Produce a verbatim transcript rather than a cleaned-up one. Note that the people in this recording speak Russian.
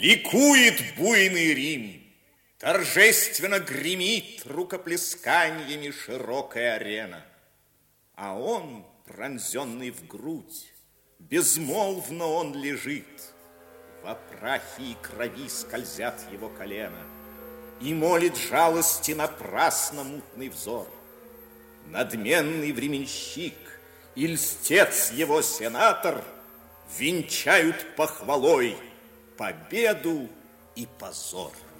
Ликует буйный Рим, торжественно гремит рукоплесканьями широкая арена. А он, пронзенный в грудь, безмолвно он лежит. Во прахе и крови скользят его колена, и молит жалости напрасно мутный взор. Надменный временщик и льстец его сенатор венчают похвалой победу и позор.